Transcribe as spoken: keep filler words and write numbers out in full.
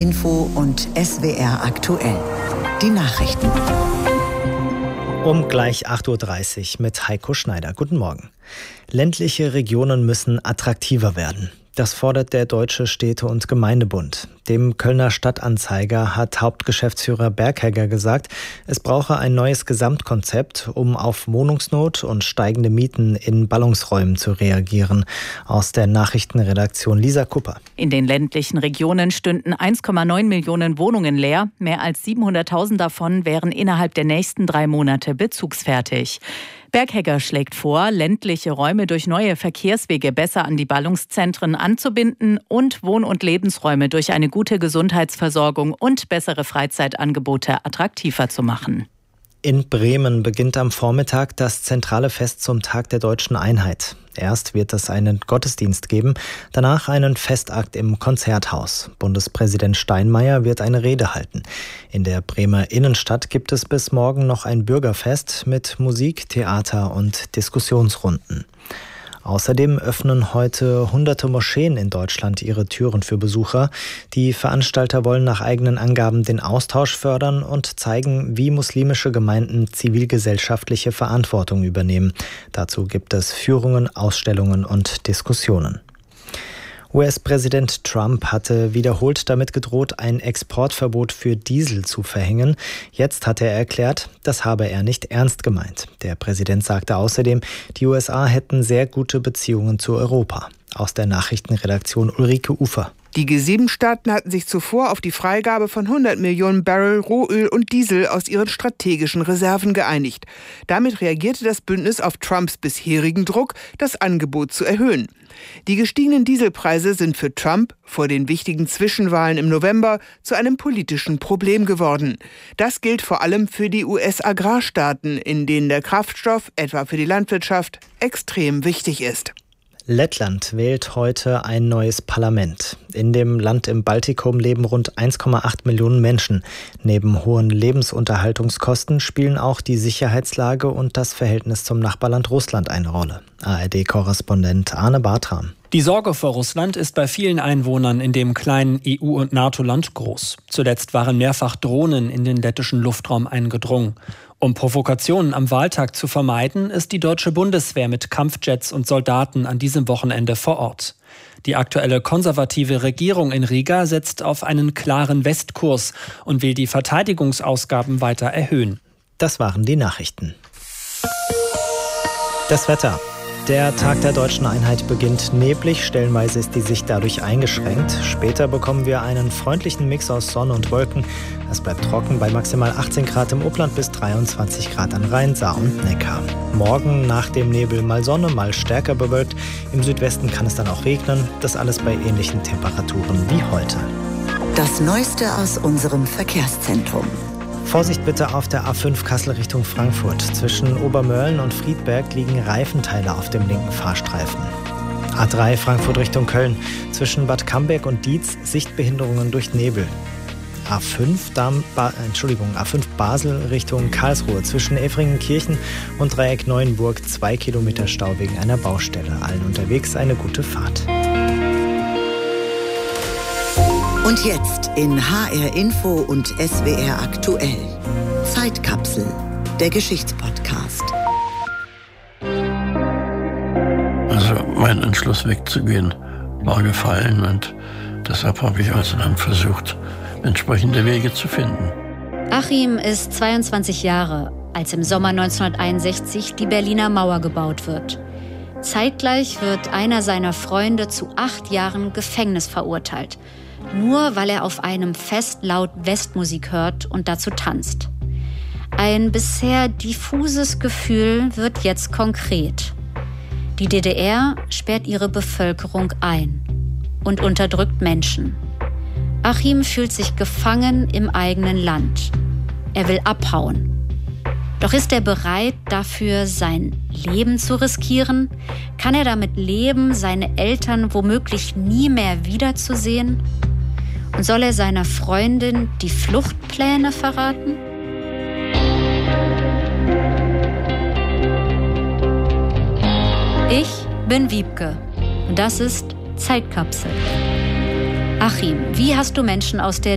Info und S W R aktuell. Die Nachrichten. Um gleich acht Uhr dreißig mit Heiko Schneider. Guten Morgen. Ländliche Regionen müssen attraktiver werden. Das fordert der Deutsche Städte- und Gemeindebund. Dem Kölner Stadtanzeiger hat Hauptgeschäftsführer Berghegger gesagt, es brauche ein neues Gesamtkonzept, um auf Wohnungsnot und steigende Mieten in Ballungsräumen zu reagieren. Aus der Nachrichtenredaktion Lisa Kupper. In den ländlichen Regionen stünden eins Komma neun Millionen Wohnungen leer. Mehr als siebenhunderttausend davon wären innerhalb der nächsten drei Monate bezugsfertig. Berghegger schlägt vor, ländliche Räume durch neue Verkehrswege besser an die Ballungszentren anzubinden und Wohn- und Lebensräume durch eine gute Gesundheitsversorgung und bessere Freizeitangebote attraktiver zu machen. In Bremen beginnt am Vormittag das zentrale Fest zum Tag der Deutschen Einheit. Erst wird es einen Gottesdienst geben, danach einen Festakt im Konzerthaus. Bundespräsident Steinmeier wird eine Rede halten. In der Bremer Innenstadt gibt es bis morgen noch ein Bürgerfest mit Musik, Theater und Diskussionsrunden. Außerdem öffnen heute hunderte Moscheen in Deutschland ihre Türen für Besucher. Die Veranstalter wollen nach eigenen Angaben den Austausch fördern und zeigen, wie muslimische Gemeinden zivilgesellschaftliche Verantwortung übernehmen. Dazu gibt es Führungen, Ausstellungen und Diskussionen. U S-Präsident Trump hatte wiederholt damit gedroht, ein Exportverbot für Diesel zu verhängen. Jetzt hat er erklärt, das habe er nicht ernst gemeint. Der Präsident sagte außerdem, die U S A hätten sehr gute Beziehungen zu Europa. Aus der Nachrichtenredaktion Ulrike Ufer. Die G sieben Staaten hatten sich zuvor auf die Freigabe von hundert Millionen Barrel Rohöl und Diesel aus ihren strategischen Reserven geeinigt. Damit reagierte das Bündnis auf Trumps bisherigen Druck, das Angebot zu erhöhen. Die gestiegenen Dieselpreise sind für Trump vor den wichtigen Zwischenwahlen im November zu einem politischen Problem geworden. Das gilt vor allem für die U S-Agrarstaaten, in denen der Kraftstoff, etwa für die Landwirtschaft, extrem wichtig ist. Lettland wählt heute ein neues Parlament. In dem Land im Baltikum leben rund eins Komma acht Millionen Menschen. Neben hohen Lebensunterhaltungskosten spielen auch die Sicherheitslage und das Verhältnis zum Nachbarland Russland eine Rolle. A R D-Korrespondent Arne Bartram. Die Sorge vor Russland ist bei vielen Einwohnern in dem kleinen E U- und NATO-Land groß. Zuletzt waren mehrfach Drohnen in den lettischen Luftraum eingedrungen. Um Provokationen am Wahltag zu vermeiden, ist die deutsche Bundeswehr mit Kampfjets und Soldaten an diesem Wochenende vor Ort. Die aktuelle konservative Regierung in Riga setzt auf einen klaren Westkurs und will die Verteidigungsausgaben weiter erhöhen. Das waren die Nachrichten. Das Wetter. Der Tag der Deutschen Einheit beginnt neblig, stellenweise ist die Sicht dadurch eingeschränkt. Später bekommen wir einen freundlichen Mix aus Sonne und Wolken. Es bleibt trocken bei maximal achtzehn Grad im Upland bis dreiundzwanzig Grad an Rhein, Saar und Neckar. Morgen nach dem Nebel mal Sonne, mal stärker bewölkt. Im Südwesten kann es dann auch regnen. Das alles bei ähnlichen Temperaturen wie heute. Das Neueste aus unserem Verkehrszentrum. Vorsicht bitte auf der A fünf Kassel Richtung Frankfurt. Zwischen Obermörlen und Friedberg liegen Reifenteile auf dem linken Fahrstreifen. A drei Frankfurt Richtung Köln. Zwischen Bad Camberg und Dietz Sichtbehinderungen durch Nebel. A fünf, Darm, ba, Entschuldigung, A fünf Basel Richtung Karlsruhe. Zwischen Efringenkirchen und Dreieck Neuenburg zwei Kilometer Stau wegen einer Baustelle. Allen unterwegs eine gute Fahrt. Und jetzt in H R Info und S W R aktuell. Zeitkapsel, der Geschichtspodcast. Also mein Entschluss wegzugehen war gefallen und deshalb habe ich also dann versucht, entsprechende Wege zu finden. Achim ist zweiundzwanzig Jahre, als im Sommer neunzehnhunderteinundsechzig die Berliner Mauer gebaut wird. Zeitgleich wird einer seiner Freunde zu acht Jahren Gefängnis verurteilt. Nur weil er auf einem Fest laut Westmusik hört und dazu tanzt. Ein bisher diffuses Gefühl wird jetzt konkret. Die D D R sperrt ihre Bevölkerung ein und unterdrückt Menschen. Achim fühlt sich gefangen im eigenen Land. Er will abhauen. Doch ist er bereit, dafür sein Leben zu riskieren? Kann er damit leben, seine Eltern womöglich nie mehr wiederzusehen? Und soll er seiner Freundin die Fluchtpläne verraten? Ich bin Wiebke und das ist Zeitkapsel. Achim, wie hast du Menschen aus der